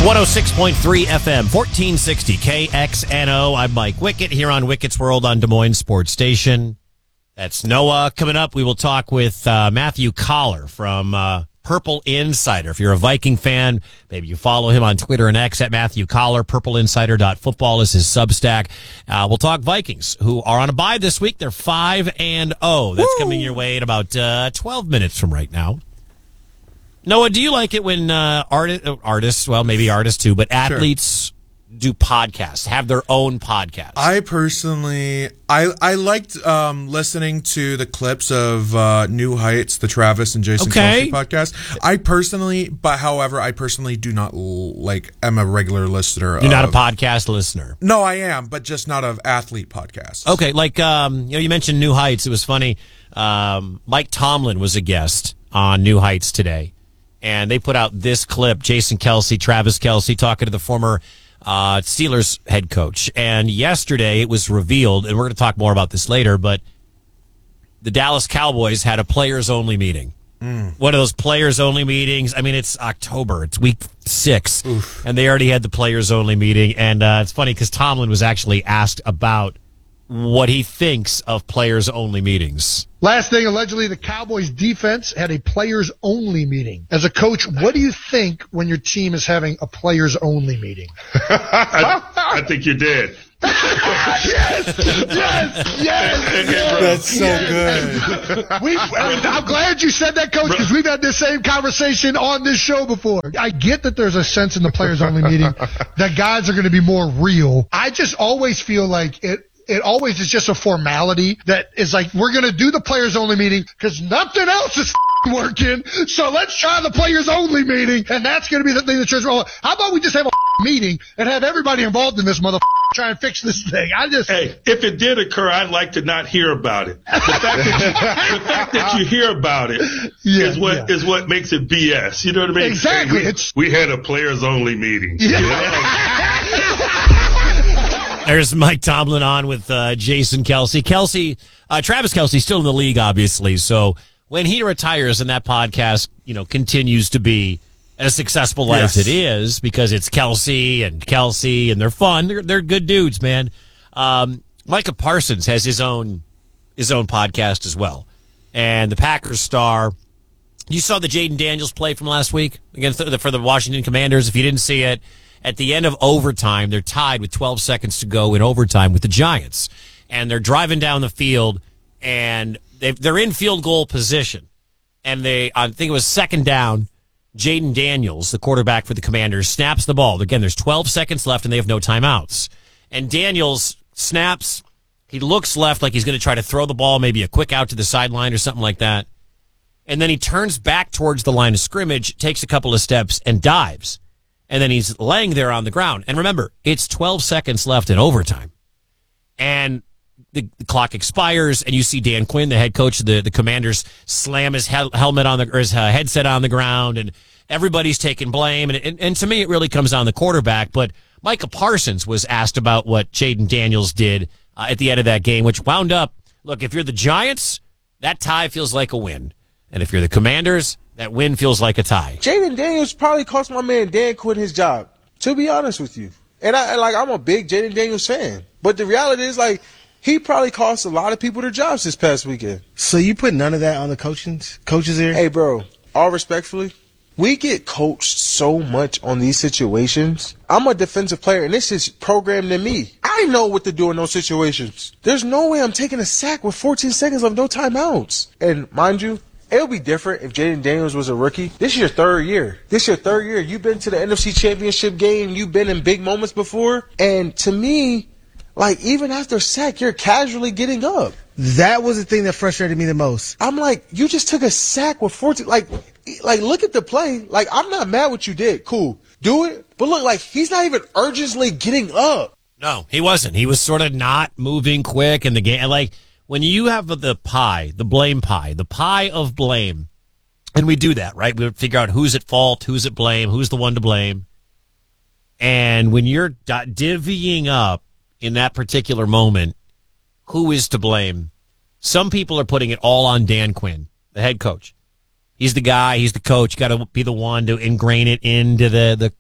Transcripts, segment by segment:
106.3 FM, 1460 KXNO. I'm Mike Wickett here on Wickett's World on Des Moines Sports Station. That's Noah. Coming up, we will talk with Matthew Collar from Purple Insider. If you're a Viking fan, maybe you follow him on Twitter and X at Matthew Collar. PurpleInsider.football is his Substack. We'll talk Vikings, who are on a bye this week. They're 5-0. That's coming your way in about 12 minutes from right now. Noah, do you like it when artists, well, maybe artists too, but athletes do podcasts, have their own podcast? I personally, I liked listening to the clips of New Heights, the Travis and Jason Kelce podcast. I personally do not I'm a regular listener. You're not a podcast listener? No, I am, but just not of athlete podcasts. Okay, you mentioned New Heights. It was funny. Mike Tomlin was a guest on New Heights today. And they put out this clip, Jason Kelce, Travis Kelce, talking to the former Steelers head coach. And yesterday it was revealed, and we're going to talk more about this later, but the Dallas Cowboys had a players-only meeting. One of those players-only meetings. I mean, it's October. It's week 6. And they already had the players-only meeting. And it's funny because Tomlin was actually asked about what he thinks of players-only meetings. Last thing, allegedly the Cowboys defense had a players-only meeting. As a coach, what do you think when your team is having a players-only meeting? I think you're dead. Yes. That's so good. I'm glad you said that, Coach, because we've had this same conversation on this show before. I get that there's a sense in the players-only meeting that guys are going to be more real. I just always feel like it always is just a formality that is like, we're going to do the players-only meeting because nothing else is working, so let's try the players-only meeting, and that's going to be the thing that shows. How about we just have a meeting and have everybody involved in this try and fix this thing? Hey, if it did occur, I'd like to not hear about it. The fact that you hear about it is what makes it BS. You know what I mean? Exactly. Hey, we had a players-only meeting. There's Mike Tomlin on with Jason Kelce. Travis Kelce still in the league, obviously. So when he retires and that podcast, continues to be as successful as it is, because it's Kelce and they're fun. They're good dudes, man. Micah Parsons has his own podcast as well. And the Packers star, you saw the Jaden Daniels play from last week for the Washington Commanders. If you didn't see it, at the end of overtime, they're tied with 12 seconds to go in overtime with the Giants. And they're driving down the field, and they're in field goal position. And I think it was second down, Jaden Daniels, the quarterback for the Commanders, snaps the ball. Again, there's 12 seconds left, and they have no timeouts. And Daniels snaps. He looks left like he's going to try to throw the ball, maybe a quick out to the sideline or something like that. And then he turns back towards the line of scrimmage, takes a couple of steps, and dives. And then he's laying there on the ground. And remember, it's 12 seconds left in overtime. And the clock expires, and you see Dan Quinn, the head coach of the Commanders, slam his helmet his headset on the ground, and everybody's taking blame. And to me, it really comes on the quarterback. But Micah Parsons was asked about what Jaden Daniels did at the end of that game, which wound up, look, if you're the Giants, that tie feels like a win. And if you're the Commanders, that win feels like a tie. Jaden Daniels probably cost my man Dan Quinn his job, to be honest with you. And I'm a big Jaden Daniels fan. But the reality is, he probably cost a lot of people their jobs this past weekend. So you put none of that on the coaches here? Hey, bro, all respectfully, we get coached so much on these situations. I'm a defensive player, and this is programmed in me. I know what to do in those situations. There's no way I'm taking a sack with 14 seconds left, no timeouts. And mind you, it would be different if Jaden Daniels was a rookie. This is your third year. You've been to the NFC Championship game. You've been in big moments before. And to me, even after a sack, you're casually getting up. That was the thing that frustrated me the most. I'm like, you just took a sack with 14. Look at the play. I'm not mad what you did. Cool. Do it. But look, he's not even urgently getting up. No, he wasn't. He was sort of not moving quick in the game. When you have the blame pie, the pie of blame, and we do that, right? We figure out who's at fault, who's at blame, who's the one to blame. And when you're divvying up in that particular moment, who is to blame? Some people are putting it all on Dan Quinn, the head coach. He's the guy, he's the coach, got to be the one to ingrain it into the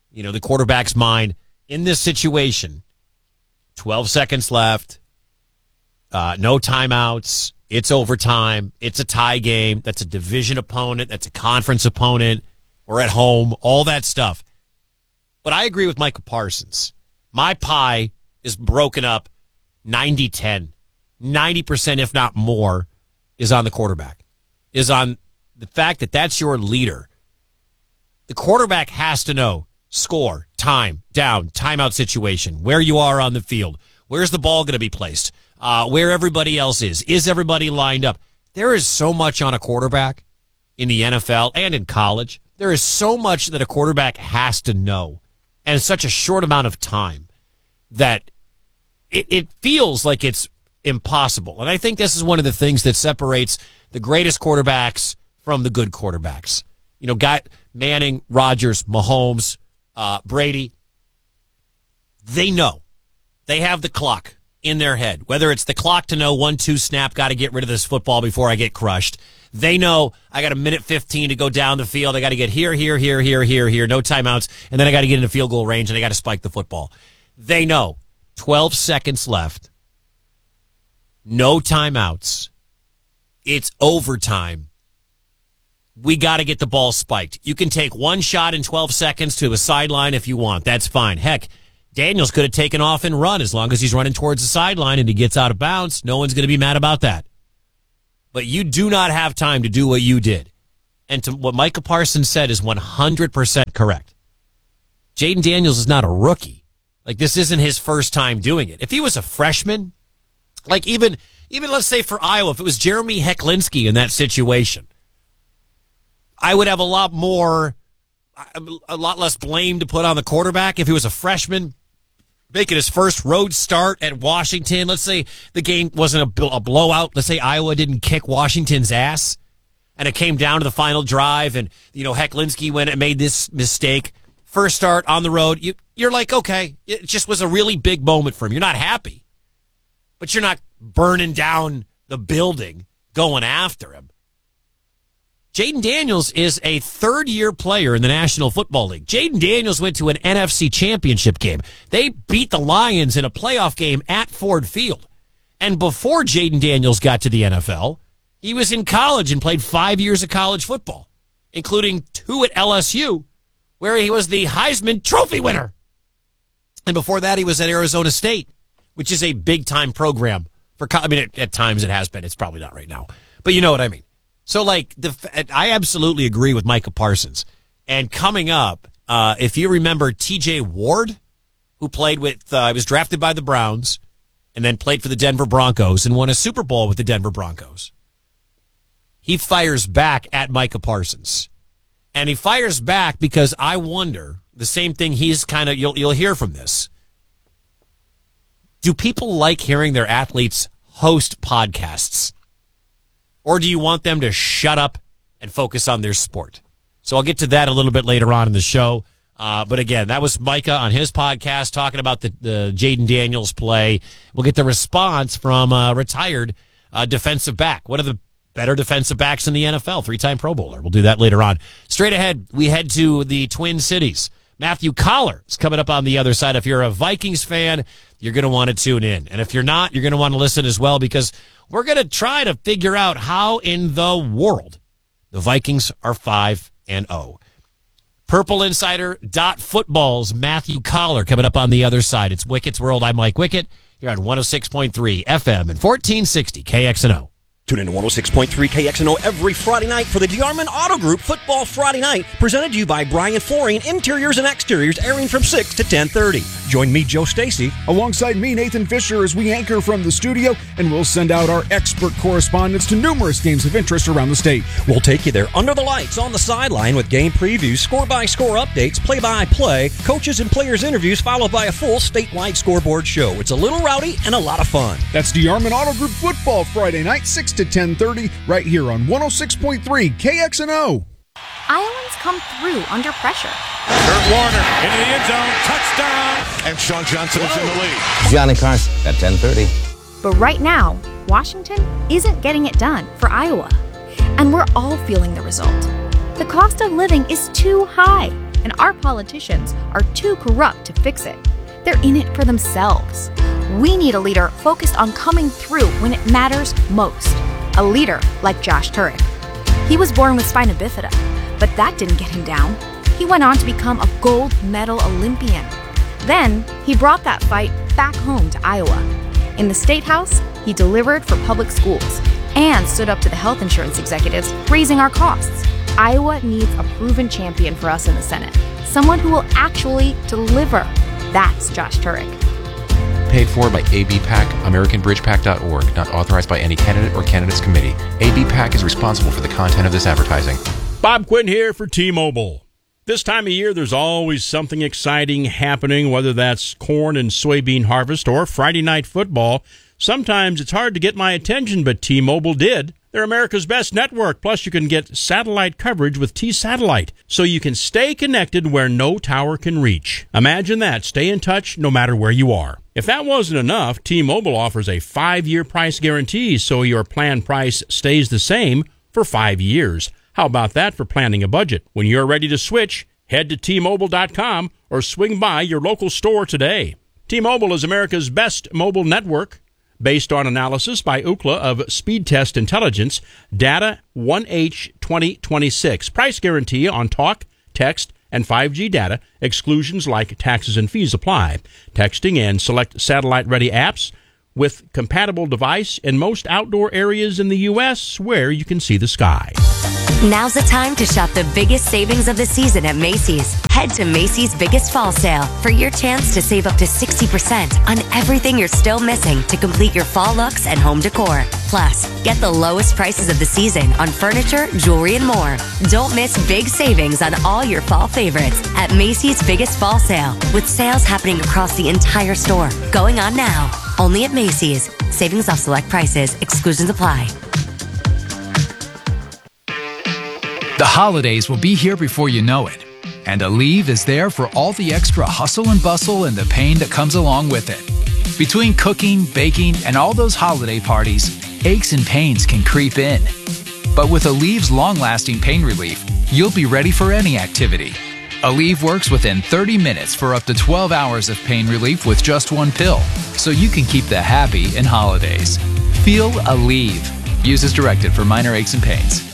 the quarterback's mind in this situation. 12 seconds left. No timeouts. It's overtime. It's a tie game. That's a division opponent. That's a conference opponent. We're at home. All that stuff. But I agree with Micah Parsons. My pie is broken up 90-10. 90%, if not more, is on the quarterback. Is on the fact that that's your leader. The quarterback has to know score, time, down, timeout situation, where you are on the field, where's the ball going to be placed, where everybody else is everybody lined up. There is so much on a quarterback in the NFL and in college. There is so much that a quarterback has to know, and in such a short amount of time that it feels like it's impossible. And I think this is one of the things that separates the greatest quarterbacks from the good quarterbacks. Manning, Rodgers, Mahomes, Brady, they know. They have the clock in their head. Whether it's the clock to know 1-2 snap, got to get rid of this football before I get crushed. They know I got a minute 15 to go down the field. I got to get here, no timeouts, and then I got to get into field goal range, and I got to spike the football. They know 12 seconds left, no timeouts. It's overtime. We got to get the ball spiked. You can take one shot in 12 seconds to a sideline if you want. That's fine. Heck, Daniels could have taken off and run as long as he's running towards the sideline and he gets out of bounds. No one's going to be mad about that. But you do not have time to do what you did. And to what Micah Parsons said is 100% correct. Jayden Daniels is not a rookie. This isn't his first time doing it. If he was a freshman, even let's say for Iowa, if it was Jeremy Hecklinski in that situation, I would have a lot less blame to put on the quarterback. If he was a freshman making his first road start at Washington, let's say the game wasn't a blowout. Let's say Iowa didn't kick Washington's ass and it came down to the final drive and, Hecklinski went and made this mistake. First start on the road. You're like, okay, it just was a really big moment for him. You're not happy, but you're not burning down the building going after him. Jayden Daniels is a third-year player in the National Football League. Jayden Daniels went to an NFC championship game. They beat the Lions in a playoff game at Ford Field. And before Jayden Daniels got to the NFL, he was in college and played 5 years of college football, including 2 at LSU, where he was the Heisman Trophy winner. And before that, he was at Arizona State, which is a big-time program. At times it has been. It's probably not right now. But you know what I mean. So, I absolutely agree with Micah Parsons. And coming up, if you remember TJ Ward, who played with, was drafted by the Browns and then played for the Denver Broncos and won a Super Bowl with the Denver Broncos. He fires back at Micah Parsons. And he fires back because I wonder, the same thing he's you'll hear from this. Do people like hearing their athletes host podcasts? Or do you want them to shut up and focus on their sport? So I'll get to that a little bit later on in the show. But again, that was Micah on his podcast talking about the Jayden Daniels play. We'll get the response from a retired defensive back. One of the better defensive backs in the NFL, 3-time Pro Bowler. We'll do that later on. Straight ahead, we head to the Twin Cities. Matthew Collar is coming up on the other side. If you're a Vikings fan, you're going to want to tune in. And if you're not, you're going to want to listen as well, because we're going to try to figure out how in the world the Vikings are 5-0. PurpleInsider.Football's Matthew Collar coming up on the other side. It's Wickett's World. I'm Mike Wickett. You're on 106.3 FM and 1460 KXNO. Tune in to 106.3 KXNO every Friday night for the DeArmond Auto Group Football Friday Night, presented to you by Brian Flooring, Interiors and Exteriors, airing from 6 to 10:30. Join me, Joe Stacy, alongside me, Nathan Fisher, as we anchor from the studio, and we'll send out our expert correspondents to numerous games of interest around the state. We'll take you there under the lights, on the sideline, with game previews, score-by-score updates, play-by-play, coaches and players interviews, followed by a full statewide scoreboard show. It's a little rowdy and a lot of fun. That's DeArmond Auto Group Football Friday night, 6 to 10:30, right here on 106.3 KXNO. Iowans come through under pressure. Kurt Warner into the end zone, touchdown, and Sean Johnson is in the lead. Johnny Carson at 10:30. But right now, Washington isn't getting it done for Iowa. And we're all feeling the result. The cost of living is too high. and our politicians are too corrupt to fix it. They're in it for themselves. We need a leader focused on coming through when it matters most. A leader like Josh Turek. He was born with spina bifida, but that didn't get him down. He went on to become a gold medal Olympian. Then, he brought that fight back home to Iowa. In the State House, he delivered for public schools and stood up to the health insurance executives, raising our costs. Iowa needs a proven champion for us in the Senate. Someone who will actually deliver. That's Josh Turek. Paid for by ABPAC, AmericanBridgePAC.org, not authorized by any candidate or candidates committee. ABPAC is responsible for the content of this advertising. Bob Quinn here for T-Mobile. This time of year, there's always something exciting happening, whether that's corn and soybean harvest or Friday night football. Sometimes it's hard to get my attention, but T-Mobile did. They're America's best network. Plus, you can get satellite coverage with T-Satellite, so you can stay connected where no tower can reach. Imagine that. Stay in touch no matter where you are. If that wasn't enough, T-Mobile offers a 5-year price guarantee, so your plan price stays the same for 5 years. How about that for planning a budget? When you're ready to switch, head to T-Mobile.com or swing by your local store today. T-Mobile is America's best mobile network. Based on analysis by Ookla of Speed Test Intelligence, data 1H 2026. Price guarantee on talk, text, and 5G data. Exclusions like taxes and fees apply. Texting and select satellite-ready apps with compatible device in most outdoor areas in the U.S. where you can see the sky. Now's the time to shop the biggest savings of the season at Macy's. Head to Macy's Biggest Fall Sale for your chance to save up to 60% on everything you're still missing to complete your fall looks and home decor. Plus, get the lowest prices of the season on furniture, jewelry, and more. Don't miss big savings on all your fall favorites at Macy's Biggest Fall Sale, with sales happening across the entire store. Going on now. Only at Macy's. Savings off select prices. Exclusions apply. The holidays will be here before you know it. And Aleve is there for all the extra hustle and bustle and the pain that comes along with it. Between cooking, baking, and all those holiday parties, aches and pains can creep in. But with Aleve's long-lasting pain relief, you'll be ready for any activity. Aleve works within 30 minutes for up to 12 hours of pain relief with just one pill, so you can keep the happy in holidays. Feel Aleve. Use as directed for minor aches and pains.